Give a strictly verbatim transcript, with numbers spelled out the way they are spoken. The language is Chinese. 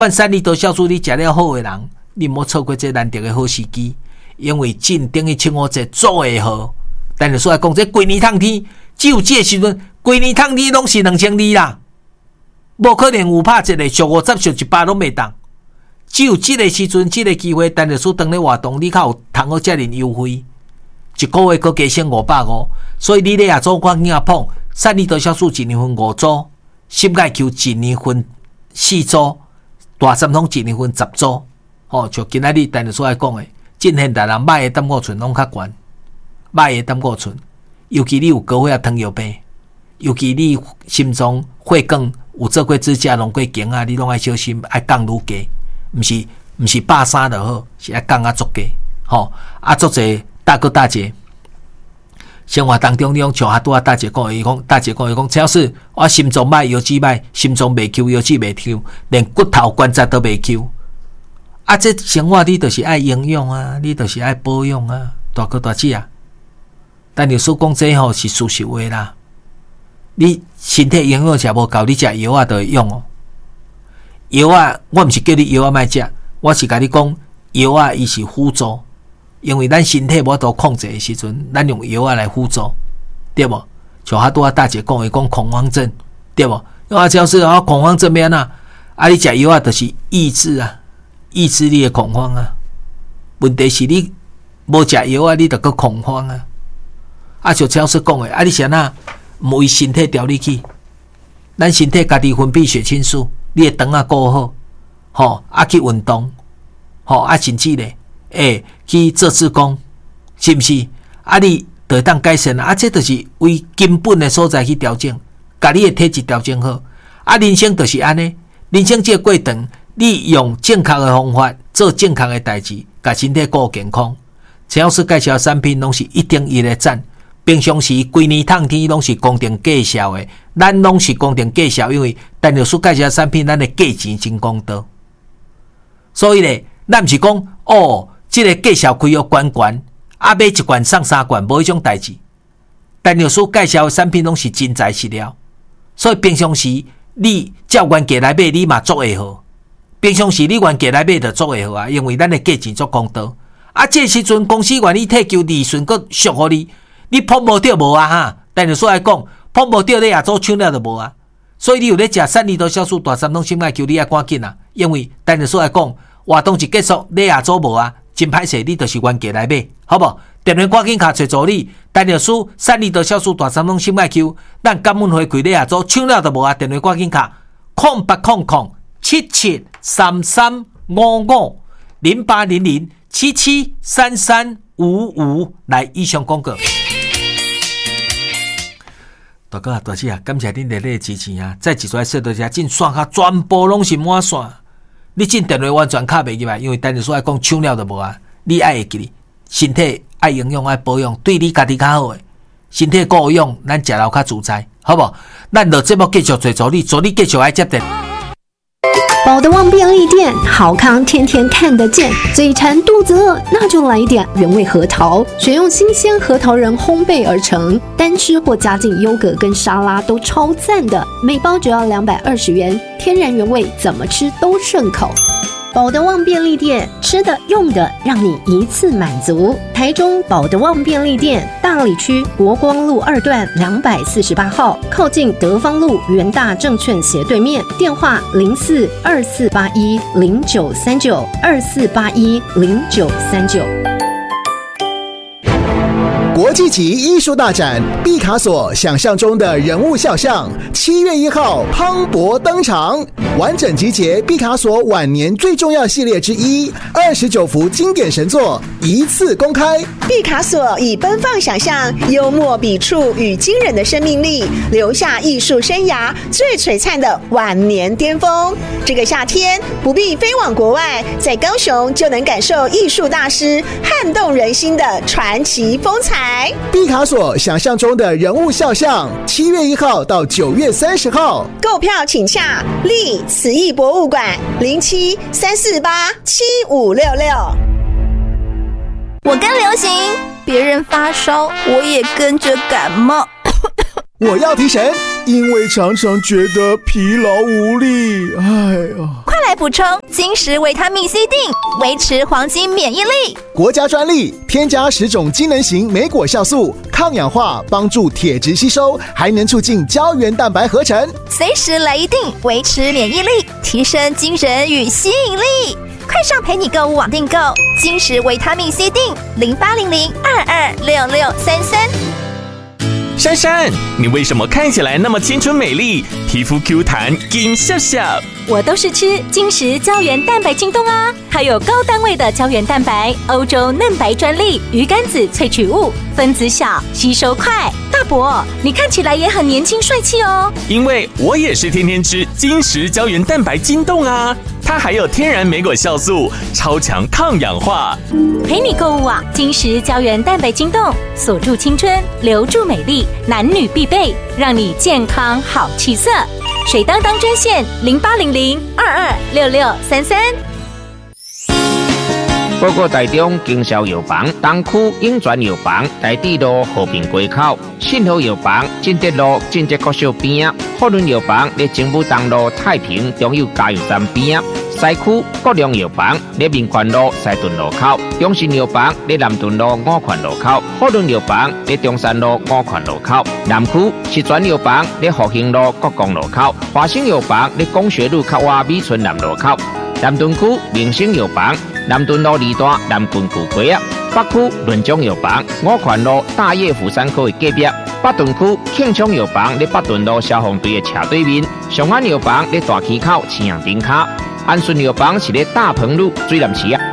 万三里多酵素你食了好的人，你莫错过这难得的好时机，因为进等于清明节做会好。但是说来讲，这规年烫天，只有这个时阵，规年烫天拢是两千二啦，无可能有拍一个俗五十俗一百拢袂当。只有这个时阵，这个机会，但是说当咧活动，你较有通好遮尔优惠，一个月搁加升五百五，所以你咧也做看囝仔碰，三里多酵素一年份五组，心钙球一年份四组，大三通一年份十组。哦，就今仔日但是所来讲的，近现代人买的胆固醇拢较悬，买的胆固醇，尤其你有高血压、糖尿病，尤其你心脏血管有做过支架、弄过镜啊，你拢爱小心，爱降愈低。毋是毋是百三就好，是爱降啊足低，吼、哦、啊足济大哥大姐，生活当中你用像啊拄啊大姐讲，伊讲大姐讲伊讲，只要是我心脏歹、腰子歹，心脏袂 Q， 腰子袂 Q， 连骨头关节都袂 Q， 啊这生活你就是爱营养啊，你就是爱保养啊，大哥大姐啊，但你所讲这吼是事实话啦，你身体营养食无够，你食药啊就会用哦。药啊，我毋是叫你药啊莫食，我是甲你讲，药啊伊是辅助，因为咱身体无法度控制的时阵，咱用药啊来辅助，对无？像哈拄啊大姐讲，伊讲恐慌症，对无？啊，只要是啊恐慌症变啊，啊你食药啊，就是抑制啊，抑制你的恐慌啊。问题是你无食药啊，你就搁恐慌啊。啊，像只要是讲的，啊你是安那毋为身体调理去，咱身体家己分泌血清素。你的肠啊顾好，吼啊去运动，吼啊甚至咧，诶去做志工，是毋是？啊你就会当改善啊，这就是为根本的所在去调整，甲你的体质调整好。啊人生就是安尼，人生这个过程，你用正确的方法做正确的代志，甲身体顾健康。陈老师介绍的产品拢是一定一个赞。平常时规年烫天拢是公定价销的，咱拢是公定价销，因为陈老师介绍的产品，咱的价钱真公道。所以咧，咱毋是讲哦，这个价销开约悬悬，啊买一罐送三罐，无迄种代志。陈老师介绍的产品拢是真材实料，所以平常时你照原价来买，你嘛做会好。平常时你原价来买就做会好啊，因为咱的价钱足公道。啊，这时阵公司愿意退求利润，佮赎互你。你碰无到无啊哈？但是说来讲，碰无到你也做抢了就无啊。所以你有咧食三里多酵素大三通心脉球，你也赶紧啊，因为但是说来讲，活动一结束，你也做无啊，真歹势，你就是原价来买，好无？电话赶紧卡找助理，但是说三里多酵素大三通心脉球，咱感恩回馈你也做抢了就无啊，电话赶紧卡空八空空七七三三五五零八零零七七三三五五来以上广告。大哥啊，大姐啊，感谢恁热烈的支持啊！再一出来说大家，进线卡全部拢是满线，你进电话完全卡袂入来，因为单日所来讲抢了就无啊！你爱会记哩，身体爱营养爱保养，对你家己较好诶。身体顾养，咱食了较自在，好不好？咱落节目继续做助理，助理继续爱接电。 宝德旺便利店，好康天天看得见。嘴馋肚子饿，那就来一点原味核桃，选用新鲜核桃仁烘焙而成，单吃或加进优格跟沙拉都超赞的。每包只要两百二十元，天然原味，怎么吃都顺口。宝德旺便利店，吃的用的让你一次满足。台中宝德旺便利店，大里区国光路二段两百四十八号，靠近德芳路元大证券斜对面。电话零四二四八一零九三九二四八一零九三九。 国际级艺术大展毕卡索想象中的人物肖像，七月一号磅礴登场，完整集结毕卡索晚年最重要系列之一，二十九幅经典神作一次公开。 毕卡索以奔放想象、幽默笔触与惊人的生命力，留下艺术生涯最璀璨的晚年巅峰。这个夏天不必飞往国外，在高雄就能感受艺术大师撼动人心的传奇风采。 毕卡索想象中的人物肖像，七月一号到九月三十号， 购票请洽立慈艺博物馆零七三四八七五六六。 我跟流行，别人发烧，我也跟着感冒。 我要提神，因为常常觉得疲劳无力。哎呀， 快来补充金石维他命 C 锭，维持黄金免疫力。 国家专利，添加十种机能型莓果酵素，抗氧化，帮助铁质吸收，还能促进胶原蛋白合成。 随时来一锭，维持免疫力，提升精神与吸引力。快上陪你购物网订购金石维他命 C 锭，零八零零二二六六三三。 珊珊，你为什么看起来那么青春美丽，皮肤 Q 弹，金笑笑？ 我都是吃金石胶原蛋白晶冻啊，它有高单位的胶原蛋白，欧洲嫩白专利，鱼肝子萃取物，分子小，吸收快。大伯，你看起来也很年轻帅气哦。 因为我也是天天吃金石胶原蛋白晶冻啊，它还有天然莓果酵素，超强抗氧化。 陪你购物啊，金石胶原蛋白晶冻，锁住青春，留住美丽，男女必备，让你健康好气色。水当当专线零八零零二二六六三三。 报告台中经销药房东区永泉药房台地路和平街口，信和药房进德路进德国小边啊，福伦药房在政府东路太平中油加油站边啊，西区国良药房在民权路西屯路口，中信药房在南屯路五权路口，福伦药房在中山路五权路口，南区石泉药房在复兴路国光路口，华兴药房在工学路靠外美村南路口，南屯区明星药房南屯路二段南郡古街啊，北区润中药房五权路大叶府山口的隔壁，北屯区庆昌药房在北屯路消防队的斜对面，上安药房在大溪口青阳顶卡，安顺药房是在大鹏路水南市啊。